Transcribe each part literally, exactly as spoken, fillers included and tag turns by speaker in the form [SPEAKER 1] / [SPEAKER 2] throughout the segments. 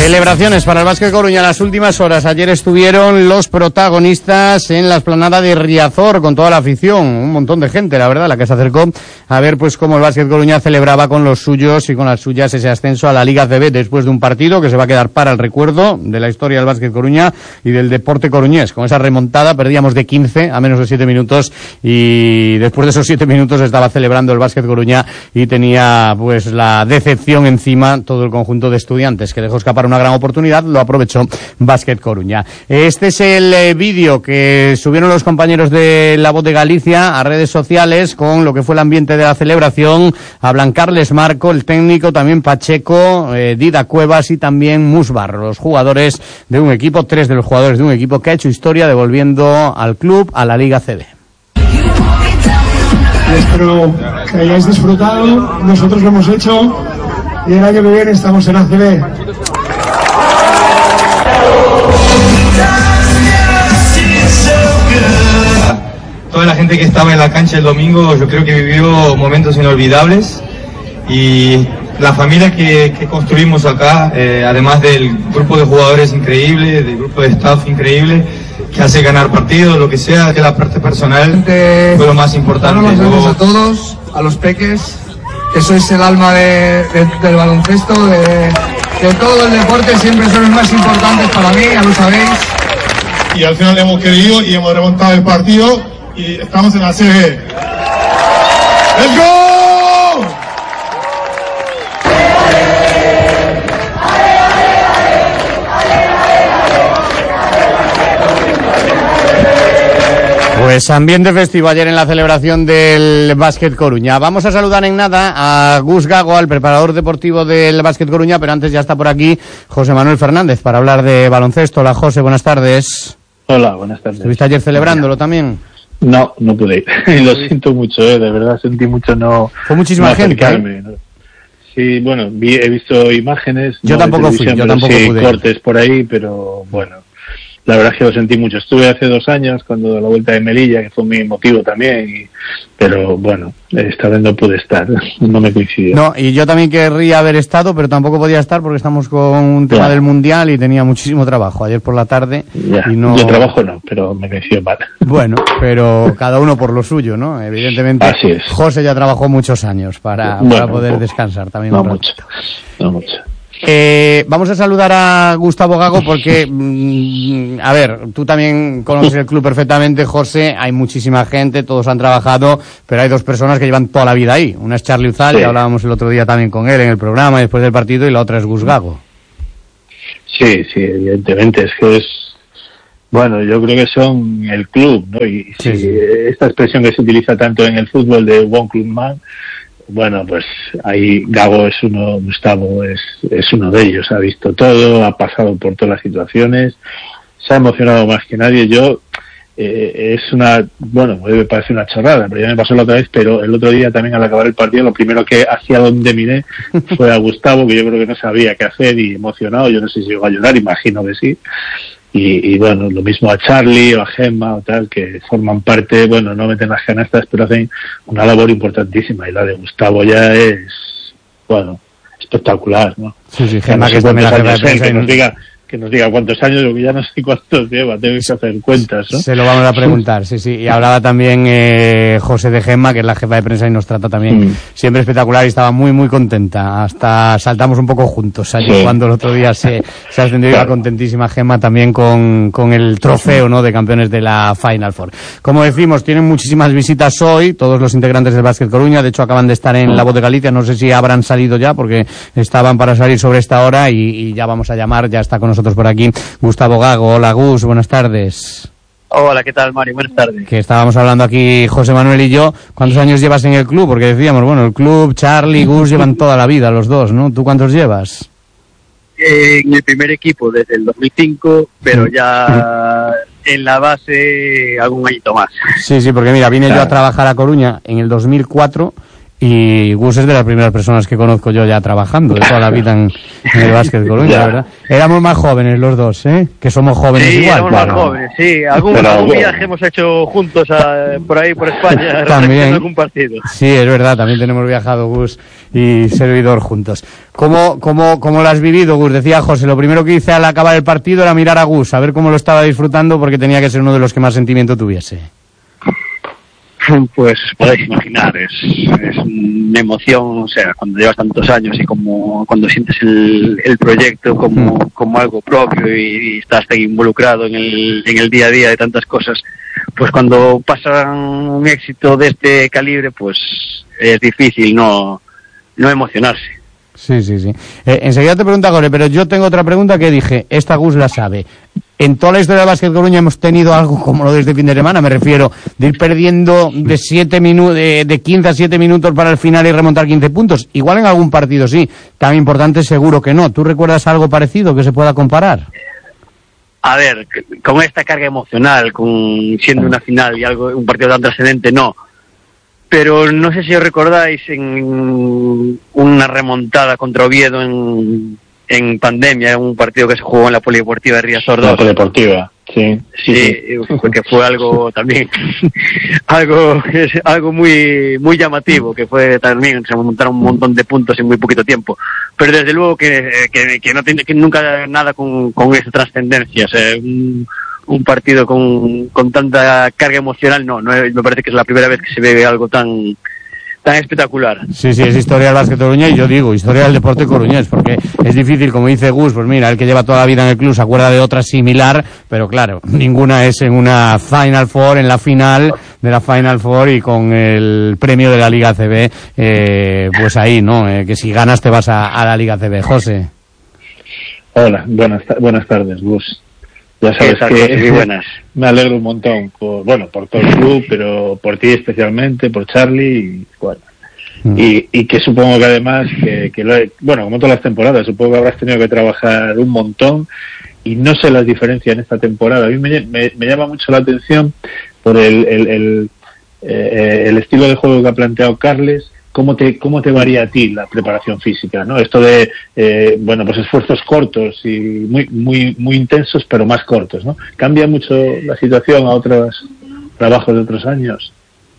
[SPEAKER 1] Celebraciones para el Básquet Coruña en las últimas horas. Ayer estuvieron los protagonistas en la explanada de Riazor con toda la afición, un montón de gente, la verdad, la que se acercó a ver pues cómo el Básquet Coruña celebraba con los suyos y con las suyas ese ascenso a la Liga C B después de un partido que se va a quedar para el recuerdo de la historia del Básquet Coruña y del deporte coruñés. Con esa remontada perdíamos de quince a menos de siete minutos y después de esos siete minutos estaba celebrando el Básquet Coruña y tenía pues la decepción encima todo el conjunto de estudiantes que dejó escapar una gran oportunidad, lo aprovechó Básquet Coruña. Este es el eh, vídeo que subieron los compañeros de La Voz de Galicia a redes sociales con lo que fue el ambiente de la celebración. Hablan Carles Marco, el técnico, también Pacheco, eh, Dida Cuevas y también Musbar, los jugadores de un equipo, tres de los jugadores de un equipo que ha hecho historia devolviendo al club a la Liga C B.
[SPEAKER 2] Espero que hayáis disfrutado, nosotros lo hemos hecho y el año que viene estamos en A C B.
[SPEAKER 3] Toda la gente que estaba en la cancha el domingo, yo creo que vivió momentos inolvidables y la familia que, que construimos acá, eh, además del grupo de jugadores increíble, del grupo de staff increíble, que hace ganar partidos, lo que sea, que la parte personal fue lo más importante.
[SPEAKER 4] Buenas noches a todos, a los peques, que sois el alma de, de, del baloncesto, de, de todo el deporte, siempre son los más importantes para mí, ya lo sabéis.
[SPEAKER 5] Y al final hemos querido y hemos remontado el partido y estamos en la C B. ¡Let's go!
[SPEAKER 1] Pues ambiente festivo ayer en la celebración del Básquet Coruña. Vamos a saludar en nada a Gus Gago, al preparador deportivo del Básquet Coruña, pero antes ya está por aquí José Manuel Fernández para hablar de baloncesto. Hola José, buenas tardes.
[SPEAKER 6] Hola, buenas tardes.
[SPEAKER 1] ¿Estuviste ayer celebrándolo también?
[SPEAKER 6] No, no pude ir. Lo siento mucho, eh, de verdad sentí mucho no.
[SPEAKER 1] Fue muchísima
[SPEAKER 6] no
[SPEAKER 1] gente. ¿eh?
[SPEAKER 6] ¿no? Sí, bueno, vi, he visto imágenes.
[SPEAKER 1] Yo
[SPEAKER 6] no
[SPEAKER 1] tampoco fui, yo tampoco
[SPEAKER 6] sí,
[SPEAKER 1] pude.
[SPEAKER 6] Cortes por ahí, pero bueno. La verdad es que lo sentí mucho. Estuve hace dos años cuando la vuelta de Melilla, que fue muy emotivo también, y, pero bueno, esta vez no pude estar, no me coincidió.
[SPEAKER 1] No, y yo también querría haber estado, pero tampoco podía estar porque estamos con un tema ya. del Mundial y tenía muchísimo trabajo ayer por la tarde.
[SPEAKER 6] Ya.
[SPEAKER 1] Y no...
[SPEAKER 6] Yo trabajo no, pero me coincidió mal.
[SPEAKER 1] Bueno, pero cada uno por lo suyo, ¿no? Evidentemente,
[SPEAKER 6] así es.
[SPEAKER 1] José ya trabajó muchos años para,
[SPEAKER 6] bueno,
[SPEAKER 1] para poder
[SPEAKER 6] poco.
[SPEAKER 1] descansar también.
[SPEAKER 6] No
[SPEAKER 1] un
[SPEAKER 6] mucho, no mucho.
[SPEAKER 1] Eh, vamos a saludar a Gustavo Gago porque, mmm, a ver, tú también conoces el club perfectamente, José, hay muchísima gente, todos han trabajado, pero hay dos personas que llevan toda la vida ahí. Una es Charly Uzal, sí. que hablábamos el otro día también con él en el programa y después del partido, y la otra es Gus Gago.
[SPEAKER 6] Sí, sí, evidentemente, es que es, bueno, yo creo que son el club, ¿no? Y
[SPEAKER 1] sí,
[SPEAKER 6] si
[SPEAKER 1] sí.
[SPEAKER 6] esta expresión que se utiliza tanto en el fútbol de One Club Man, bueno, pues ahí Gago es uno, Gustavo es, es uno de ellos, ha visto todo, ha pasado por todas las situaciones, se ha emocionado más que nadie. Yo, eh, es una, bueno, me parece una chorrada, pero ya me pasó la otra vez, pero el otro día también al acabar el partido, lo primero que hacia donde miré fue a Gustavo, que yo creo que no sabía qué hacer y emocionado, yo no sé si llegó a llorar, imagino que sí. Y, y bueno, lo mismo a Charly o a Gemma o tal, que forman parte, bueno, no meten las canastas, pero hacen una labor importantísima. Y la de Gustavo ya es, bueno, espectacular, ¿no?
[SPEAKER 1] Sí, sí, Gemma,
[SPEAKER 6] no
[SPEAKER 1] que es también la jefa de prensa.
[SPEAKER 6] Que nos diga, que nos diga cuántos años, porque ya no sé cuántos lleva, tengo que hacer cuentas, ¿no?
[SPEAKER 1] Se lo vamos a preguntar, sí, sí. Y hablaba también eh, José de Gemma, que es la jefa de prensa y nos trata también mm. siempre espectacular y estaba muy, muy contenta. Hasta saltamos un poco juntos allí sí. cuando el otro día se, se ascendió claro. y iba contentísima Gemma también con, con el trofeo, ¿no?, de campeones de la Final Four. Como decimos, tienen muchísimas visitas hoy, todos los integrantes del Básquet Coruña, de hecho acaban de estar en La Voz de Galicia, no sé si habrán salido ya porque estaban para salir sobre esta hora y, y ya vamos a llamar, ya está con nosotros por aquí Gustavo Gago. Hola Gus, buenas tardes.
[SPEAKER 7] Hola, ¿qué tal, Mari? Buenas tardes.
[SPEAKER 1] Que estábamos hablando aquí José Manuel y yo. ¿Cuántos años llevas en el club? Porque decíamos, bueno, el club, Charly, Gus llevan toda la vida, los dos, ¿no? ¿Tú cuántos llevas?
[SPEAKER 7] Eh, en el primer equipo desde el dos mil cinco, pero ya en la base algún añito más.
[SPEAKER 1] Sí, sí, porque mira, vine claro. yo a trabajar a Coruña en el dos mil cuatro. Y Gus es de las primeras personas que conozco yo ya trabajando, de toda la vida en, en el básquet Coruña, la verdad. Éramos más jóvenes los dos, ¿eh? Que somos jóvenes
[SPEAKER 8] sí,
[SPEAKER 1] igual.
[SPEAKER 8] Sí, éramos más jóvenes, sí. Algún, Pero, algún viaje hemos hecho juntos a, por ahí, por España,
[SPEAKER 1] también,
[SPEAKER 8] algún partido.
[SPEAKER 1] Sí, es verdad, también tenemos viajado Gus y servidor juntos. ¿Cómo, cómo, cómo lo has vivido, Gus? Decía José, lo primero que hice al acabar el partido era mirar a Gus, a ver cómo lo estaba disfrutando, porque tenía que ser uno de los que más sentimiento tuviese.
[SPEAKER 7] Pues podéis imaginar, es, es una emoción, o sea, cuando llevas tantos años y como cuando sientes el, el proyecto como, como algo propio y, y estás involucrado en el, en el día a día de tantas cosas, pues cuando pasa un éxito de este calibre, pues es difícil no, no emocionarse.
[SPEAKER 1] Sí, sí, sí. Eh, enseguida te pregunta Gore, pero yo tengo otra pregunta que dije, esta Gus la sabe. En toda la historia del básquet Coruña hemos tenido algo como lo de este fin de semana, me refiero, de ir perdiendo de siete minutos, de, de quince a siete minutos para el final y remontar quince puntos. Igual en algún partido sí, tan importante seguro que no. ¿Tú recuerdas algo parecido que se pueda comparar?
[SPEAKER 7] A ver, con esta carga emocional, con siendo una final y algo, un partido tan trascendente, no. Pero no sé si os recordáis en una remontada contra Oviedo en, en pandemia, un partido que se jugó en la Polideportiva de Riazor dos.
[SPEAKER 6] La Polideportiva, sí.
[SPEAKER 7] Sí, sí, porque fue algo también, algo algo muy muy llamativo, que fue también, se montaron un montón de puntos en muy poquito tiempo. Pero desde luego que, que, que no tiene que nunca nada con, con esa trascendencia, o sea, un, un partido con, con tanta carga emocional, no, no, me parece que es la primera vez que se ve algo tan tan espectacular.
[SPEAKER 1] Sí, sí, es historia del básquet Coruña y yo digo, historia del deporte coruñés, porque es difícil, como dice Gus, pues mira, el que lleva toda la vida en el club se acuerda de otra similar, pero claro, ninguna es en una Final Four, en la final de la Final Four y con el premio de la Liga A C B, eh, pues ahí, ¿no? Eh, que si ganas te vas a, a la Liga A C B. José.
[SPEAKER 6] Hola, buenas, buenas tardes, Gus. Ya sabes que
[SPEAKER 7] muy buenas.
[SPEAKER 6] Me alegro un montón, por, bueno, por todo el club, pero por ti especialmente, por Charlie, y bueno, mm. y, y que supongo que además, que, que lo he, bueno, como todas las temporadas, supongo que habrás tenido que trabajar un montón, y no sé las diferencias en esta temporada. A mí me, me, me llama mucho la atención por el, el, el, eh, el estilo de juego que ha planteado Carles. ¿Cómo te, cómo te varía a ti la preparación física, ¿no? Esto de, eh, bueno, pues esfuerzos cortos y muy, muy, muy intensos, pero más cortos, ¿no? ¿Cambia mucho la situación a otros trabajos de otros años?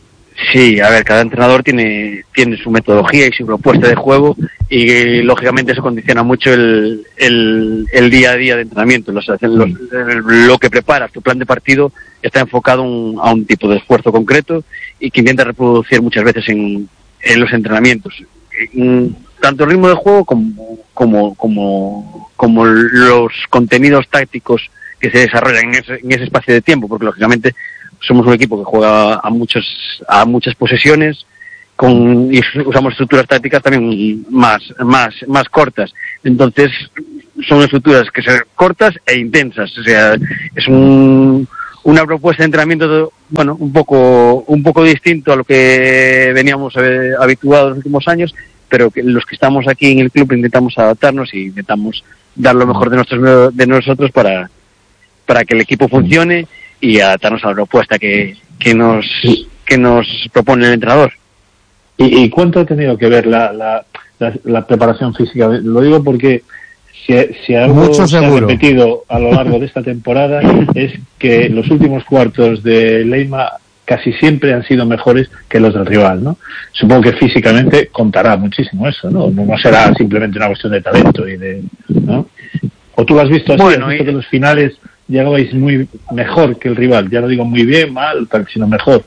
[SPEAKER 7] Sí, a ver, cada entrenador tiene, tiene su metodología y su propuesta de juego y, lógicamente, eso condiciona mucho el, el, el día a día de entrenamiento. Los, los, lo que preparas, tu plan de partido, está enfocado un, a un tipo de esfuerzo concreto y que intenta reproducir muchas veces en en los entrenamientos, tanto el ritmo de juego como, como, como, como los contenidos tácticos que se desarrollan en ese, en ese espacio de tiempo, porque lógicamente somos un equipo que juega a muchos, a muchas posesiones, con, y usamos estructuras tácticas también más, más, más cortas. Entonces, son estructuras que son cortas e intensas, o sea, es un, una propuesta de entrenamiento, bueno, un poco un poco distinto a lo que veníamos eh, habituados en los últimos años, pero que los que estamos aquí en el club intentamos adaptarnos y intentamos dar lo mejor de nosotros de nosotros para para que el equipo funcione y adaptarnos a la propuesta que que nos que nos propone el entrenador.
[SPEAKER 6] ¿Y, y cuánto ha tenido que ver la, la, la, la preparación física? Lo digo porque Si, si algo
[SPEAKER 1] Mucho
[SPEAKER 6] se ha
[SPEAKER 1] seguro.
[SPEAKER 6] repetido a lo largo de esta temporada es que los últimos cuartos de Leima casi siempre han sido mejores que los del rival, ¿no? Supongo que físicamente contará muchísimo eso, ¿no? No será simplemente una cuestión de talento y de, ¿no? ¿O tú lo has visto así?
[SPEAKER 7] Bueno,
[SPEAKER 6] ¿Has visto
[SPEAKER 7] y...
[SPEAKER 6] que los finales llegabais muy mejor que el rival? Ya no digo muy bien, mal, tal, sino mejor.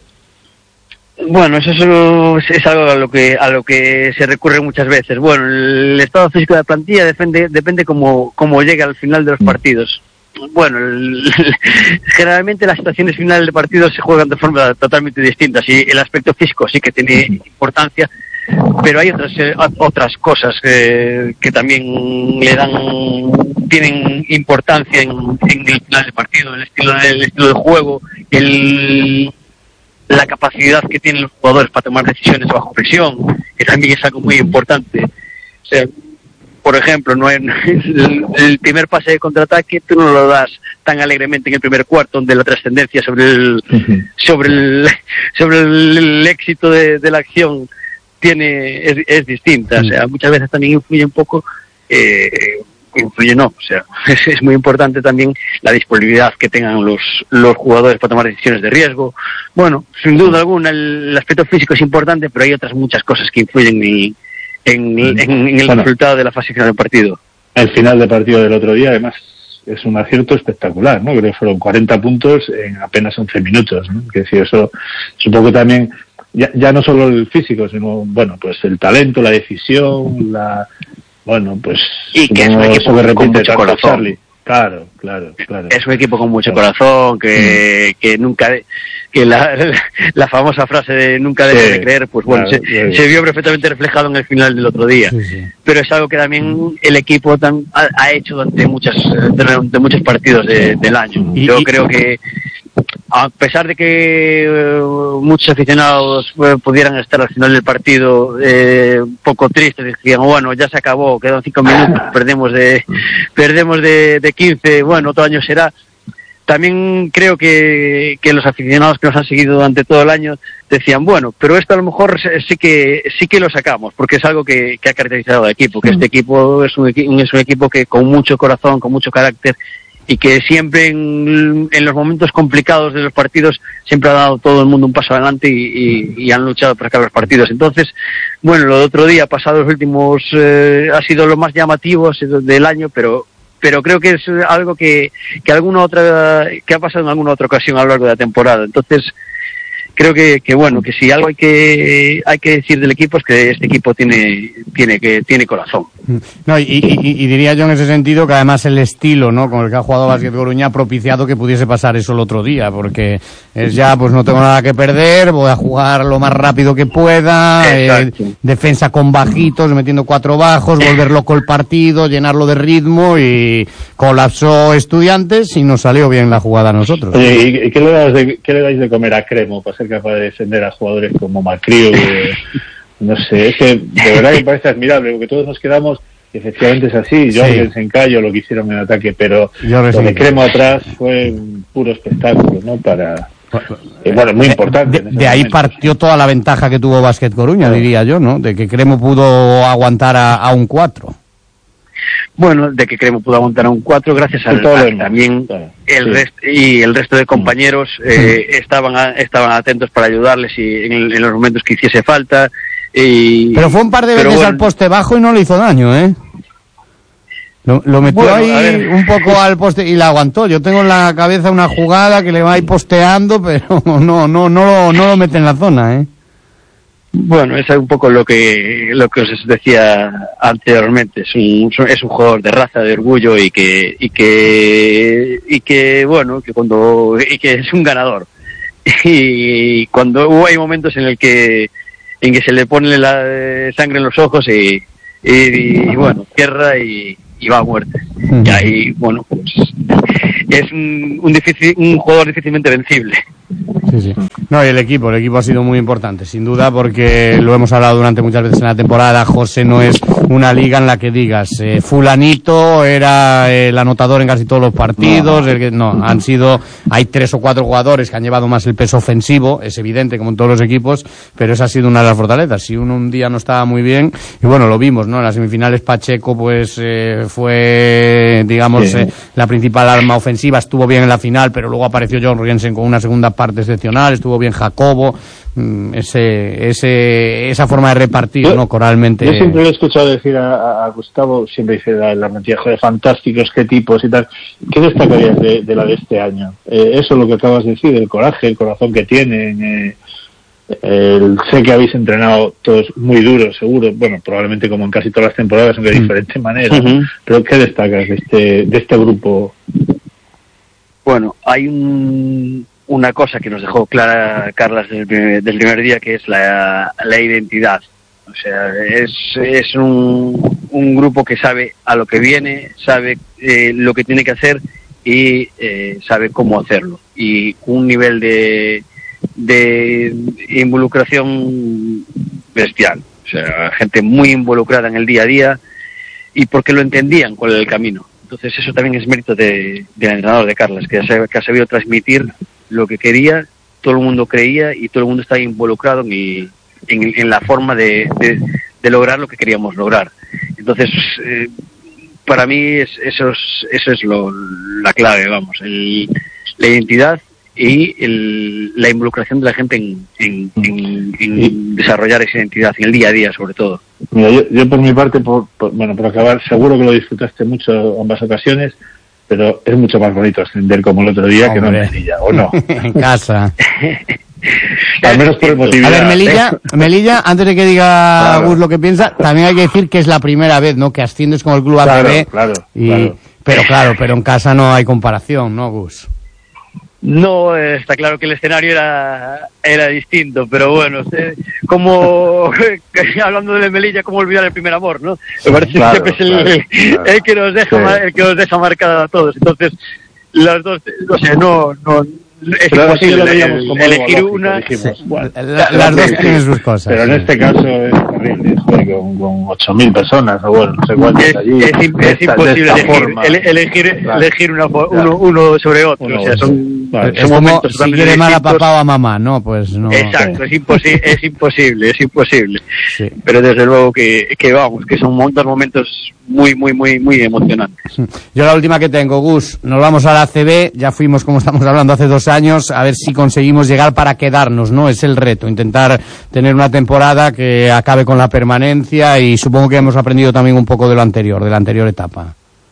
[SPEAKER 7] Bueno, eso solo es algo a lo que a lo que se recurre muchas veces. Bueno, el estado físico de la plantilla depende depende cómo cómo llega al final de los partidos. Bueno, el, generalmente las situaciones finales de partidos se juegan de forma totalmente distinta. Sí, el aspecto físico sí que tiene importancia, pero hay otras eh, otras cosas eh, que también le dan tienen importancia en, en el final del partido, el estilo el estilo de juego, el la capacidad que tienen los jugadores para tomar decisiones bajo presión, que también es algo muy importante. O sea, por ejemplo, no en el, el primer pase de contraataque tú no lo das tan alegremente en el primer cuarto, donde la trascendencia sobre el uh-huh. sobre el sobre el, el éxito de, de la acción tiene es, es distinta. O sea, muchas veces también influye un poco, eh, influye no, o sea, es, es muy importante también la disponibilidad que tengan los, los jugadores para tomar decisiones de riesgo. Bueno, sin duda alguna el, el aspecto físico es importante, pero hay otras muchas cosas que influyen en, en, en, en el bueno, resultado de la fase final del partido.
[SPEAKER 6] El final del partido del otro día, además, es un acierto espectacular, ¿no? Creo que fueron cuarenta puntos en apenas once minutos, ¿no? Que decir, eso supongo que también, ya, ya no solo el físico, sino, bueno, pues el talento, la decisión, la, bueno, pues...
[SPEAKER 7] Y que es un equipo
[SPEAKER 6] que repite
[SPEAKER 7] con mucho corazón.
[SPEAKER 6] Charlie. Claro, claro, claro.
[SPEAKER 7] Es un equipo con mucho claro. corazón, que, mm. que nunca, que la, la, la famosa frase de nunca debe sí, de creer, pues bueno, claro, se, claro. se vio perfectamente reflejado en el final del otro día. Sí, sí. Pero es algo que también el equipo tan, ha, ha hecho durante muchas, durante muchos partidos de, del año. Y, Yo y, creo que, a pesar de que uh, muchos aficionados uh, pudieran estar al final del partido eh, un poco tristes, decían, bueno, ya se acabó, quedan cinco minutos, perdemos de perdemos de, de quince, bueno, otro año será. También creo que, que los aficionados que nos han seguido durante todo el año decían, bueno, pero esto a lo mejor sí que sí que lo sacamos, porque es algo que, que ha caracterizado al equipo, que este equipo es un, es un equipo que con mucho corazón, con mucho carácter, y que siempre en, en los momentos complicados de los partidos siempre ha dado todo el mundo un paso adelante y, y, y han luchado para acabar los partidos. Entonces, bueno, lo de otro día, pasado los últimos, eh, ha sido lo más llamativo del año, pero pero creo que es algo que, que alguna otra, que ha pasado en alguna otra ocasión a lo largo de la temporada. Entonces, creo que, que bueno, que si algo hay que hay que decir del equipo es que este equipo tiene tiene que tiene corazón.
[SPEAKER 1] No, y, y, y diría yo en ese sentido que además el estilo, ¿no?, con el que ha jugado Básquet Coruña ha propiciado que pudiese pasar eso el otro día, porque es ya, pues no tengo nada que perder, voy a jugar lo más rápido que pueda, eh, defensa con bajitos, metiendo cuatro bajos, volver loco el partido, llenarlo de ritmo, y colapsó Estudiantes y nos salió bien la jugada a nosotros.
[SPEAKER 6] Oye, ¿y qué le dais de, qué le dais de comer a Cremo para ser capaz de defender a jugadores como Macrio? Eh, no sé, es que de verdad que parece admirable, porque todos nos quedamos, y efectivamente es así, Jorgens sí. en Cayo lo que hicieron en ataque, pero lo de Cremo atrás fue un puro espectáculo, ¿no? Para... Eh, bueno, muy importante.
[SPEAKER 1] De, de ahí momento, partió sí. toda la ventaja que tuvo Básquet Coruña, claro. diría yo, ¿no? De que Cremo pudo aguantar a, a un cuatro.
[SPEAKER 7] Bueno, de que Cremo pudo aguantar a un cuatro gracias al a que también claro, el sí. resto y el resto de compañeros eh, sí. estaban a, estaban atentos para ayudarles y en, en los momentos que hiciese falta. Y,
[SPEAKER 1] pero fue un par de veces bueno, al poste bajo y no le hizo daño, ¿eh? Lo, lo metió bueno, ahí un poco al poste y la aguantó. Yo tengo en la cabeza una jugada que le va ahí posteando, pero no no no lo, no lo mete en la zona, ¿eh?
[SPEAKER 7] Bueno, es un poco lo que lo que os decía anteriormente. Es un es un jugador de raza, de orgullo y que y que y que bueno que cuando y que es un ganador. Y cuando hay momentos en el que en que se le pone la sangre en los ojos y, y, y bueno, cierra y, y va a muerte. Uh-huh. Y ahí, bueno, pues es un, un, difícil, un jugador difícilmente vencible.
[SPEAKER 1] Sí, sí. No, y el equipo, el equipo ha sido muy importante, sin duda, porque lo hemos hablado durante muchas veces en la temporada. José, no es una liga en la que digas, eh, fulanito era el anotador en casi todos los partidos, no. El que, no, han sido, hay tres o cuatro jugadores que han llevado más el peso ofensivo, es evidente, como en todos los equipos, pero esa ha sido una de las fortalezas. Si uno un día no estaba muy bien, y bueno, lo vimos, ¿no? En las semifinales Pacheco, pues, eh, fue, digamos, sí. eh, la principal arma ofensiva, estuvo bien en la final, pero luego apareció John Jorgensen con una segunda parte excepcional, estuvo bien Jacobo, ese, ese, esa forma de repartir, yo, ¿no? Coralmente.
[SPEAKER 6] Yo siempre le he escuchado decir a, a Gustavo, siempre dice la, la mentira, joder, fantásticos, qué tipos y tal. ¿Qué destacarías de, de la de este año? Eh, eso es lo que acabas de decir, el coraje, el corazón que tienen, eh, el, sé que habéis entrenado todos muy duro, seguro, bueno, probablemente como en casi todas las temporadas, aunque de diferente manera, uh-huh. pero ¿qué destacas de este, de este grupo?
[SPEAKER 7] Bueno, hay un una cosa que nos dejó clara Carlas del primer, del primer día, que es la, la identidad. O sea, es, es un, un grupo que sabe a lo que viene, sabe eh, lo que tiene que hacer y eh, sabe cómo hacerlo. Y un nivel de, de involucración bestial. O sea, gente muy involucrada en el día a día y porque lo entendían cuál era el camino. Entonces eso también es mérito de, del entrenador de Carlas, que ha, que ha sabido transmitir lo que quería, todo el mundo creía y todo el mundo estaba involucrado y, en, en la forma de, de, de lograr lo que queríamos lograr. Entonces, eh, para mí es, eso es, eso es lo, la clave, vamos, el, la identidad y el, la involucración de la gente en, en, en, en desarrollar esa identidad, en el día a día sobre todo.
[SPEAKER 6] Mira, yo, yo por mi parte, por, por, bueno, por acabar, seguro que lo disfrutaste mucho en ambas ocasiones, pero es mucho más bonito ascender como el otro día. Hombre, que no en Melilla, ¿o no?
[SPEAKER 1] En casa.
[SPEAKER 6] Al menos por emotividad.
[SPEAKER 1] A ver, Melilla, Melilla, antes de que diga claro. Gus lo que piensa, también hay que decir que es la primera vez, ¿no?, que asciendes con el club A C B.
[SPEAKER 6] Claro, claro,
[SPEAKER 1] y,
[SPEAKER 6] claro.
[SPEAKER 1] Pero claro, pero en casa no hay comparación, ¿no, Gus?
[SPEAKER 7] No, está claro que el escenario era era distinto, pero bueno, como hablando de Melilla, como olvidar el primer amor, ¿no? Me parece claro, que siempre es el, claro, claro. el que nos deja sí. el que nos deja marcada a todos. Entonces, las dos, o sea, no, no es pero imposible el, como elegir lógico, una.
[SPEAKER 1] Dijimos, bueno, la, las dos tienen sus cosas.
[SPEAKER 6] Pero sí. en este caso es terrible, joder, con, con ocho mil personas, o bueno, no sé cuántos
[SPEAKER 7] es,
[SPEAKER 6] allí.
[SPEAKER 7] Es, es, es imposible elegir, forma, ele, elegir, claro, elegir una, uno, claro. uno sobre otro. Uno, o sea, son,
[SPEAKER 6] claro,
[SPEAKER 1] es como si quiere mal a papá o a mamá, ¿no? Pues no.
[SPEAKER 7] Exacto, sí. es, imposi es imposible, es imposible.
[SPEAKER 1] Sí.
[SPEAKER 7] Pero desde luego que, que vamos, que son dos momentos muy, muy, muy, muy emocionantes.
[SPEAKER 1] Yo la última que tengo, Gus, nos vamos a la A C B, ya fuimos, como estamos hablando, hace dos años, a ver si conseguimos llegar para quedarnos, ¿no? Es el reto, intentar tener una temporada que acabe con la permanencia y supongo que hemos aprendido también un poco de lo anterior, de la anterior etapa.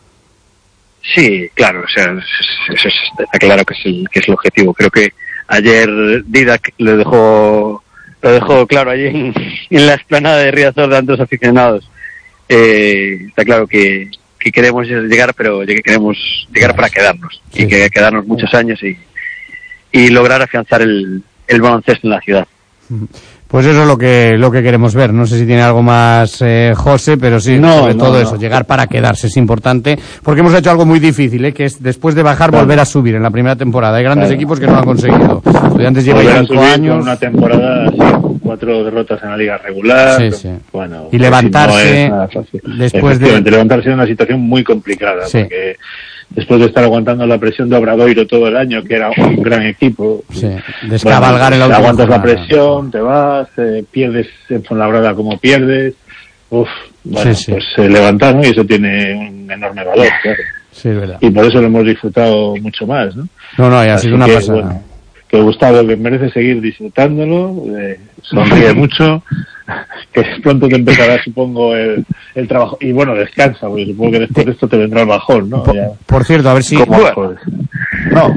[SPEAKER 7] Sí, claro, o sea, eso está claro que es el, que es el objetivo. Creo que ayer Didac lo dejó, lo dejó claro allí en, en la explanada de Riazor de los aficionados. Eh, está claro que, que queremos llegar, pero que queremos llegar para quedarnos sí. y que quedarnos muchos años y, y lograr afianzar el, el baloncesto en la ciudad.
[SPEAKER 1] Pues eso es lo que lo que queremos ver. No sé si tiene algo más eh, José, pero sí, no, sobre no, todo no. eso, llegar para quedarse es importante, porque hemos hecho algo muy difícil, ¿eh? Que es después de bajar claro. volver a subir en la primera temporada. Hay grandes claro. equipos que no lo han conseguido. Estudiantes lleva ya cinco años.
[SPEAKER 6] Una temporada así, cuatro derrotas en la liga regular.
[SPEAKER 1] Sí, sí.
[SPEAKER 6] Bueno,
[SPEAKER 1] y levantarse
[SPEAKER 6] no
[SPEAKER 1] después de
[SPEAKER 6] levantarse en una situación muy complicada, sí. porque después de estar aguantando la presión de Obradoiro todo el año, que era un gran equipo,
[SPEAKER 1] sí. descabalgar bueno,
[SPEAKER 6] el auto. Aguantas la presión, te vas, eh, pierdes en Fuenlabrada como pierdes, uf, bueno, sí, sí. pues eh, levantar, ¿no? Y eso tiene un enorme valor, claro.
[SPEAKER 1] Sí, es verdad.
[SPEAKER 6] Y por eso lo hemos disfrutado mucho más, ¿no?
[SPEAKER 1] No, no, y ha sido una
[SPEAKER 6] que,
[SPEAKER 1] pasada.
[SPEAKER 6] Bueno, que Gustavo, que merece seguir disfrutándolo, eh, sonríe mucho, que pronto te empezará, supongo, el, el trabajo. Y bueno, descansa, porque supongo que después de esto te vendrá el bajón, ¿no?
[SPEAKER 1] Por,
[SPEAKER 6] ya.
[SPEAKER 1] por cierto, a ver si...
[SPEAKER 6] ¿Cómo bueno. No.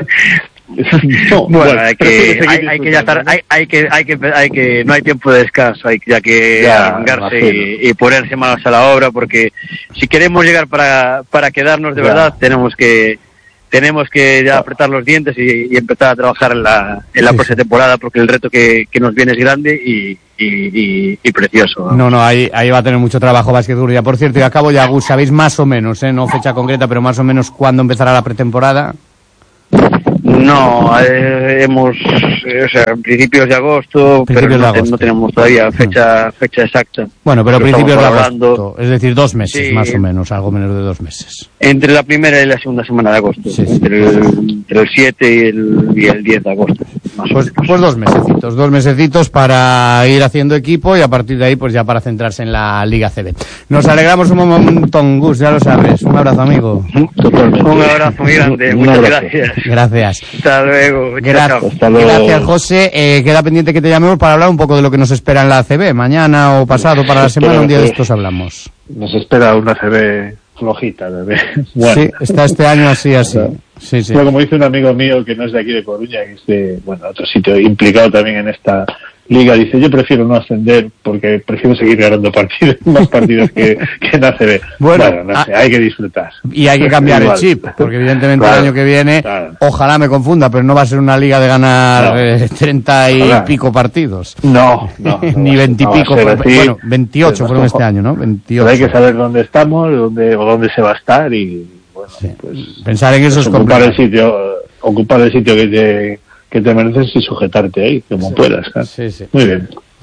[SPEAKER 7] no, bueno, bueno, hay que, hay, hay que ya estar, hay, hay que, hay que, hay que, no hay tiempo de descanso, hay ya que arrancarse y, y ponerse manos a la obra, porque si queremos llegar para, para quedarnos de ya. verdad, tenemos que, tenemos que ya apretar los dientes y, y empezar a trabajar en la, en la sí, próxima sí. temporada, porque el reto que, que nos viene es grande y, y, y, y precioso. Vamos.
[SPEAKER 1] No, no, ahí, ahí va a tener mucho trabajo Básquet Gurulla. Por cierto, y acabo ya, Gus, ¿sabéis más o menos, eh, no fecha concreta, pero más o menos cuándo empezará la pretemporada?
[SPEAKER 7] No, eh, hemos, eh, o sea, en principios de agosto, principios pero no, de agosto. no tenemos todavía fecha fecha exacta.
[SPEAKER 1] Bueno, pero principios de agosto, es decir, dos meses sí, más o menos, algo menos de dos meses.
[SPEAKER 7] Entre la primera y la segunda semana de agosto, sí, entre, sí. El, entre el siete y el, y el diez de agosto. Más
[SPEAKER 1] pues, pues dos mesecitos, dos mesecitos para ir haciendo equipo y a partir de ahí pues ya para centrarse en la Liga C B. Nos alegramos un montón, Gus, ya lo sabes. Un abrazo, amigo.
[SPEAKER 7] Totalmente. Un abrazo muy grande, muchas gracias.
[SPEAKER 1] Gracias.
[SPEAKER 7] Hasta luego.
[SPEAKER 1] Gra
[SPEAKER 7] chao, chao.
[SPEAKER 1] Hasta luego. Gracias, José. Eh, queda pendiente que te llamemos para hablar un poco de lo que nos espera en la A C B. Mañana o pasado para la semana, un día de estos hablamos.
[SPEAKER 6] Nos espera una A C B flojita, bebé. Bueno.
[SPEAKER 1] Sí, está este año así, así. Sí, sí.
[SPEAKER 6] Bueno, como dice un amigo mío que no es de aquí de Coruña, que es de, bueno, otro sitio implicado también en esta liga, dice, yo prefiero no ascender porque prefiero seguir ganando partidos, más partidos que, que en A C B. Bueno, bueno no sé, hay que disfrutar.
[SPEAKER 1] Y hay que cambiar el chip, porque evidentemente claro, el año que viene, claro. ojalá me confunda, pero no va a ser una liga de ganar no. eh, treinta y ojalá. pico partidos.
[SPEAKER 6] No, no. no
[SPEAKER 1] Ni veintipico,
[SPEAKER 6] no
[SPEAKER 1] bueno, veintiocho fueron este año, ¿no? veintiocho.
[SPEAKER 6] Pero hay que saber dónde estamos, dónde, o dónde se va a estar y, bueno, sí. pues...
[SPEAKER 1] Pensar en eso es
[SPEAKER 6] ocupar el sitio, ocupar el sitio que te... que te mereces y sujetarte ahí, como sí, puedas. ¿eh?
[SPEAKER 1] Sí, sí.
[SPEAKER 6] Muy bien.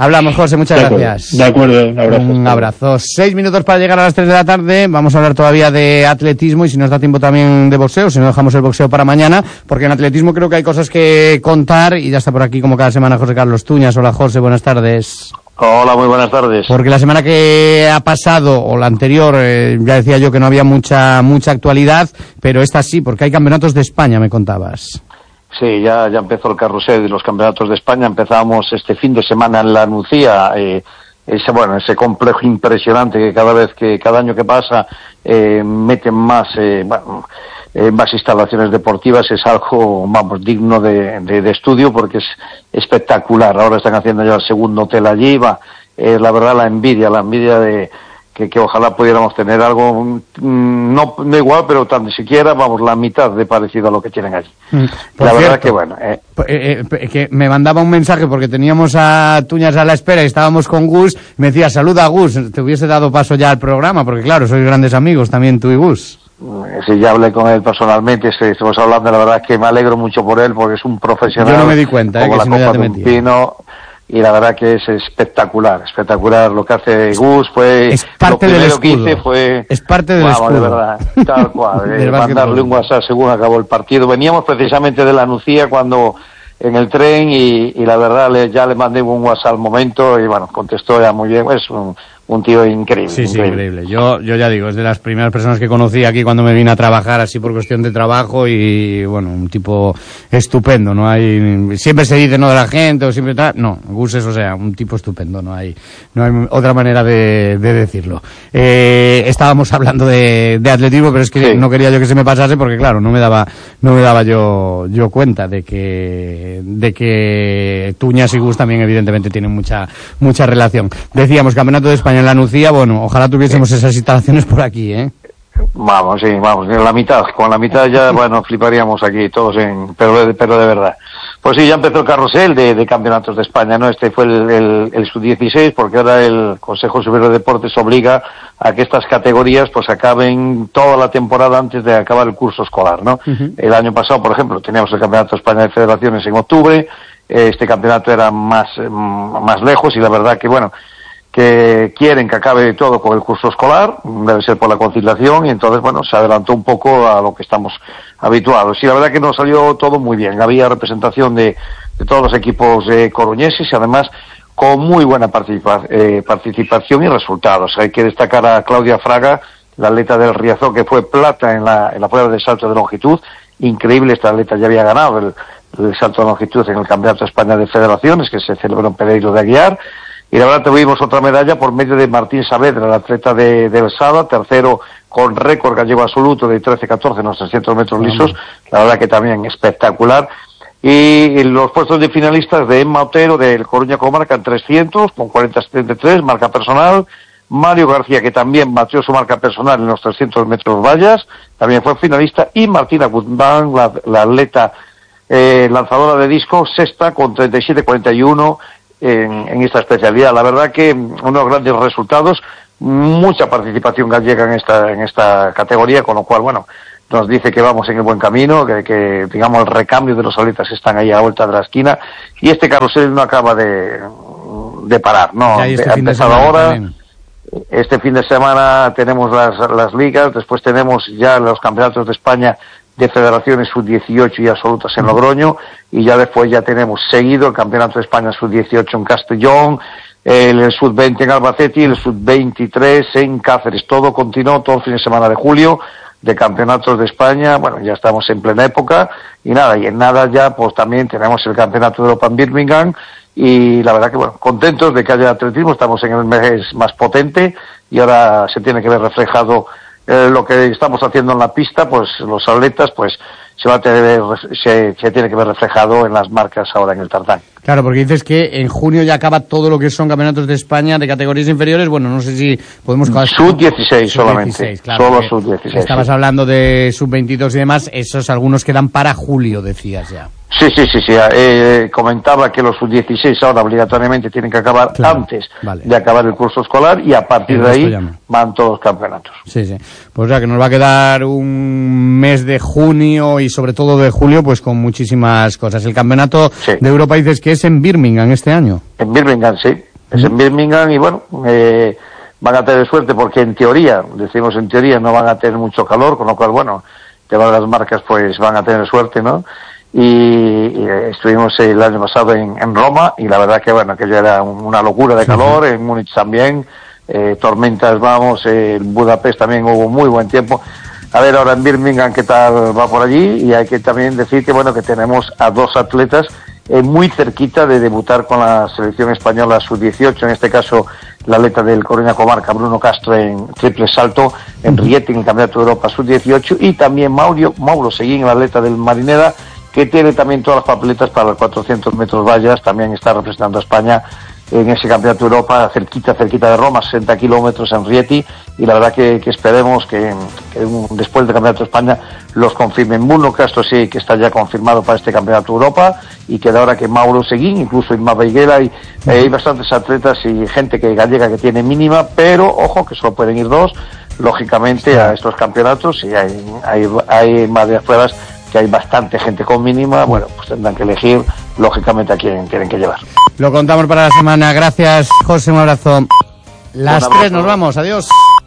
[SPEAKER 1] Hablamos, José, muchas
[SPEAKER 6] de
[SPEAKER 1] gracias.
[SPEAKER 6] De acuerdo, un abrazo.
[SPEAKER 1] Un abrazo. Seis minutos para llegar a las tres de la tarde. Vamos a hablar todavía de atletismo y si nos da tiempo también de boxeo, si no dejamos el boxeo para mañana, porque en atletismo creo que hay cosas que contar y ya está por aquí como cada semana José Carlos Tuñas. Hola, José, buenas tardes.
[SPEAKER 9] Hola, muy buenas tardes.
[SPEAKER 1] Porque la semana que ha pasado, o la anterior, eh, ya decía yo que no había mucha mucha actualidad, pero esta sí, porque hay campeonatos de España, me contabas.
[SPEAKER 9] Sí, ya, ya empezó el carrusel de los campeonatos de España. Empezamos este fin de semana en La Nucía, eh, ese, bueno, ese complejo impresionante que cada vez que, cada año que pasa, eh, meten más, eh, bueno, eh, más instalaciones deportivas. Es algo, vamos, digno de, de, de estudio porque es espectacular. Ahora están haciendo ya el segundo hotel allí, va, eh, la verdad la envidia, la envidia de, Que, que ojalá pudiéramos tener algo, mmm, no, no igual, pero tan siquiera, vamos, la mitad de parecido a lo que tienen allí. Mm, la cierto, verdad que, bueno... Eh,
[SPEAKER 1] eh, eh, que me mandaba un mensaje porque teníamos a Tuñas a la espera y estábamos con Gus, me decía, saluda a Gus, te hubiese dado paso ya al programa, porque claro, sois grandes amigos también tú y Gus.
[SPEAKER 9] Sí, ya hablé con él personalmente, estamos hablando, la verdad es que me alegro mucho por él, porque es un profesional.
[SPEAKER 1] Yo no me di cuenta, eh, que
[SPEAKER 9] la
[SPEAKER 1] si no ya te
[SPEAKER 9] metía. Pino, y la verdad que es espectacular, espectacular lo que hace Gus, fue
[SPEAKER 1] es parte
[SPEAKER 9] lo
[SPEAKER 1] del
[SPEAKER 9] primero
[SPEAKER 1] escudo.
[SPEAKER 9] que hice fue
[SPEAKER 1] es parte del
[SPEAKER 9] vamos,
[SPEAKER 1] escudo.
[SPEAKER 9] De verdad, tal cual, eh, mandarle un WhatsApp según acabó el partido. Veníamos precisamente de La Nucía cuando en el tren y, y la verdad le, ya le mandé un WhatsApp al momento y bueno, contestó ya muy bien, es un, un tío increíble.
[SPEAKER 1] Sí, sí,
[SPEAKER 9] increíble.
[SPEAKER 1] increíble. Yo, yo ya digo, es de las primeras personas que conocí aquí cuando me vine a trabajar así por cuestión de trabajo y bueno, un tipo estupendo, no hay, siempre se dice no de la gente o siempre tal, no, Gus es, o sea, un tipo estupendo, no hay, no hay otra manera de, de decirlo. Eh, estábamos hablando de, de atletismo, pero es que sí. No quería yo que se me pasase porque claro, no me daba, no me daba yo, yo cuenta de que, de que Tuñas y Gus también evidentemente tienen mucha, mucha relación. Decíamos, Campeonato de España en La Nucía, bueno, ojalá tuviésemos sí. esas instalaciones por aquí, ¿eh?
[SPEAKER 9] Vamos, sí, vamos, en la mitad, con la mitad ya, bueno, fliparíamos aquí todos, en, pero, de, pero de verdad. Pues sí, ya empezó el carrusel de, de campeonatos de España, ¿no? Este fue el, el, el sub dieciséis, porque ahora el Consejo Superior de Deportes obliga a que estas categorías pues acaben toda la temporada antes de acabar el curso escolar, ¿no? Uh-huh. El año pasado, por ejemplo, teníamos el Campeonato de España de Federaciones en octubre, este campeonato era más, más lejos y la verdad que, bueno, que quieren que acabe todo con el curso escolar, debe ser por la conciliación, y entonces, bueno, se adelantó un poco a lo que estamos habituados. Y la verdad que nos salió todo muy bien. Había representación de, de todos los equipos eh, coruñeses y además con muy buena participa, eh, participación y resultados. Hay que destacar a Claudia Fraga, la atleta del Riazor, que fue plata en la, en la prueba de salto de longitud. Increíble, esta atleta ya había ganado el, el salto de longitud en el Campeonato de España de Federaciones, que se celebró en Pereiro de Aguiar. Y la verdad tuvimos otra medalla por medio de Martín Saavedra, el atleta de, de Sada, tercero con récord gallego absoluto de trece catorce en los trescientos metros lisos, la verdad que también espectacular. Y los puestos de finalistas de Emma Otero del Coruña Comarca en trescientos con cuarenta setenta y tres, marca personal. Mario García, que también batió su marca personal en los trescientos metros vallas, también fue finalista. Y Martina Guzmán, la, la atleta eh, lanzadora de disco, sexta con treinta y siete cuarenta y uno. En, en esta especialidad. La verdad que unos grandes resultados, mucha participación gallega en esta en esta categoría, con lo cual, bueno, nos dice que vamos en el buen camino, que, que digamos el recambio de los atletas están ahí a vuelta de la esquina y este carrusel no acaba de, de parar, ¿no? Ha este empezado ahora. También. Este fin de semana tenemos las, las ligas, después tenemos ya los campeonatos de España de federaciones sub dieciocho y absolutas en Logroño, y ya después ya tenemos seguido el Campeonato de España sub dieciocho en Castellón, el sub veinte en Albacete y el sub veintitrés en Cáceres. Todo continuó todo el fin de semana de julio de campeonatos de España. Bueno, ya estamos en plena época y nada, y en nada ya pues también tenemos el Campeonato de Europa en Birmingham y la verdad que bueno, contentos de que haya atletismo, estamos en el mes más potente y ahora se tiene que ver reflejado Eh, lo que estamos haciendo en la pista, pues los atletas, pues se va a tener, se, se tiene que ver reflejado en las marcas ahora en el tartán.
[SPEAKER 1] Claro, porque dices que en junio ya acaba todo lo que son campeonatos de España de categorías inferiores. Bueno, no sé si podemos...
[SPEAKER 9] sub dieciséis solamente,
[SPEAKER 1] claro,
[SPEAKER 9] solo sub dieciséis.
[SPEAKER 1] Estabas
[SPEAKER 9] sí.
[SPEAKER 1] hablando de sub veintidós y demás, esos algunos quedan para julio, decías ya.
[SPEAKER 9] Sí, sí, sí, sí. Eh, comentaba que los sub dieciséis ahora obligatoriamente tienen que acabar claro, antes vale. de acabar el curso escolar y a partir el de ahí llama. van todos los campeonatos.
[SPEAKER 1] Sí, sí. Pues ya que nos va a quedar un mes de junio y sobre todo de julio, pues con muchísimas cosas. El campeonato sí. de Europa dices que es en Birmingham este año.
[SPEAKER 9] En Birmingham, sí. Es en Birmingham y bueno, eh, van a tener suerte porque en teoría, decimos en teoría, no van a tener mucho calor, con lo cual, bueno, tema de las marcas pues van a tener suerte, ¿no? Y, y estuvimos el año pasado en, en Roma y la verdad que, bueno, que ya era una locura de calor, en Múnich también, eh, tormentas, vamos, eh, en Budapest también hubo muy buen tiempo. A ver ahora en Birmingham qué tal va por allí, y hay que también decir que, bueno, que tenemos a dos atletas eh, muy cerquita de debutar con la selección española sub dieciocho, en este caso la atleta del Coruña Comarca, Bruno Castro, en triple salto, en Rieti, en el Campeonato de Europa sub dieciocho, y también Mauro, Mauro Seguín, el atleta del Marinera, que tiene también todas las papeletas para los cuatrocientos metros vallas, también está representando a España en ese Campeonato de Europa, cerquita, cerquita de Roma, sesenta kilómetros en Rieti, y la verdad que, que esperemos que, que después del Campeonato de España los confirmen. Bruno Castro sí que está ya confirmado para este Campeonato de Europa, y queda ahora que Mauro Seguín, incluso Inma Beiguera, y eh, hay bastantes atletas y gente que gallega que tiene mínima, pero ojo que solo pueden ir dos, lógicamente, a estos campeonatos, y hay, hay, hay varias pruebas que hay bastante gente con mínima, bueno, pues tendrán que elegir, lógicamente, a quién tienen que llevar.
[SPEAKER 1] Lo contamos para la semana. Gracias, José, un abrazo. Las tres nos vamos, adiós.